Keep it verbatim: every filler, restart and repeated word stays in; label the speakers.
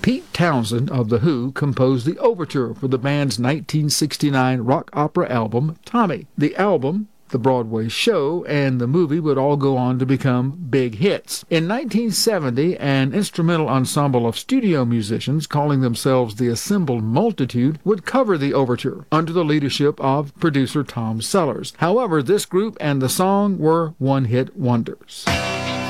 Speaker 1: Pete Townsend of The Who composed the overture for the band's nineteen sixty-nine rock opera album, Tommy. The album, the Broadway show, and the movie would all go on to become big hits. In nineteen seventy, an instrumental ensemble of studio musicians calling themselves the Assembled Multitude would cover the overture under the leadership of producer Tom Sellers. However, this group and the song were one-hit wonders.